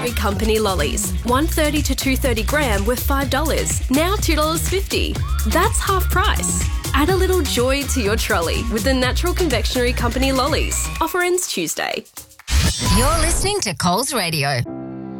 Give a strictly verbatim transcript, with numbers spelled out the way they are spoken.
Confectionery Company lollies. one thirty to two thirty gram were five dollars, now two dollars fifty. That's half price. Add a little joy to your trolley with the Natural Confectionery Company lollies. Offer ends Tuesday. You're listening to Coles Radio.